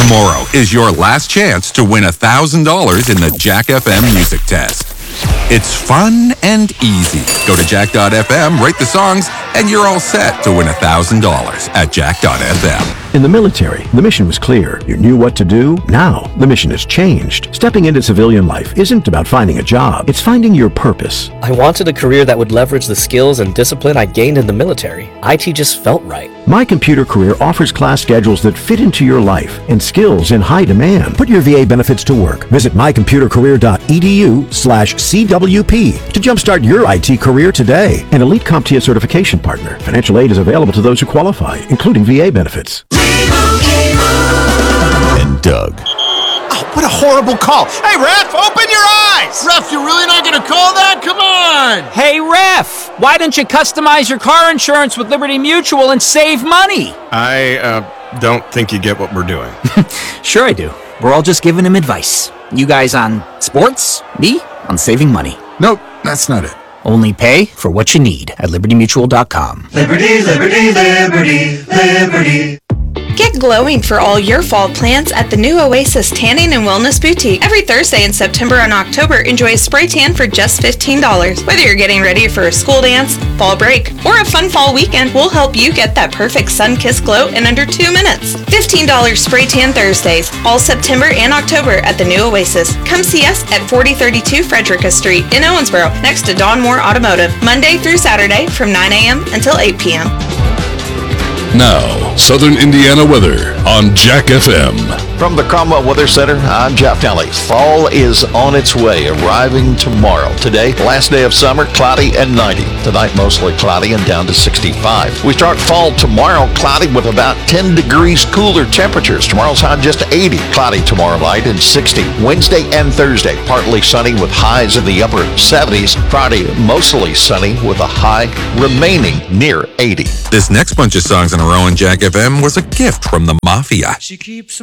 Tomorrow is your last chance to win $1,000 in the Jack FM music test. It's fun and easy. Go to jack.fm, rate the songs, and you're all set to win $1,000 at jack.fm. In the military, the mission was clear. You knew what to do. Now, the mission has changed. Stepping into civilian life isn't about finding a job. It's finding your purpose. I wanted a career that would leverage the skills and discipline I gained in the military. IT just felt right. My Computer Career offers class schedules that fit into your life and skills in high demand. Put your VA benefits to work. Visit mycomputercareer.edu/CWP to jumpstart your IT career today. An elite CompTIA certification partner. Financial aid is available to those who qualify, including VA benefits. And Doug. Oh, what a horrible call. Hey, Ref, open your eyes! Ref, you're really not going to call that? Come on! Hey, Ref, why don't you customize your car insurance with Liberty Mutual and save money? I don't think you get what we're doing. Sure I do. We're all just giving him advice. You guys on sports, me on saving money. Nope, that's not it. Only pay for what you need at libertymutual.com. Liberty, liberty, liberty, liberty. Get glowing for all your fall plans at the new Oasis Tanning and Wellness Boutique. Every Thursday in September and October, enjoy a spray tan for just $15. Whether you're getting ready for a school dance, fall break, or a fun fall weekend, we'll help you get that perfect sun-kissed glow in under 2 minutes. $15 spray tan Thursdays, all September and October at the new Oasis. Come see us at 4032 Frederica Street in Owensboro, next to Don Moore Automotive, Monday through Saturday from 9 a.m. until 8 p.m. Now, Southern Indiana weather on Jack FM. From the Cromwell Weather Center, I'm Jeff Daly. Fall is on its way, arriving tomorrow. Today, last day of summer, cloudy and 90. Tonight, mostly cloudy and down to 65. We start fall tomorrow, cloudy with about 10 degrees cooler temperatures. Tomorrow's high just 80. Cloudy tomorrow night and 60. Wednesday and Thursday, partly sunny with highs in the upper 70s. Friday, mostly sunny with a high remaining near 80. This next bunch of songs in a row on Jack FM was a gift from the Mafia. She keeps